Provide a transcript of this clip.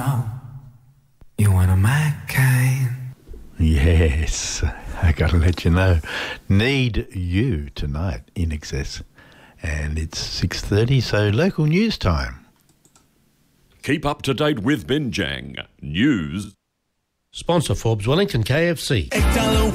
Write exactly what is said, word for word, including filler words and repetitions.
You want a McCain? Yes, I gotta let you know. Need You tonight in excess. And it's six thirty, so local news time. Keep up to date with Binjang News. Sponsor Forbes Wellington K F C.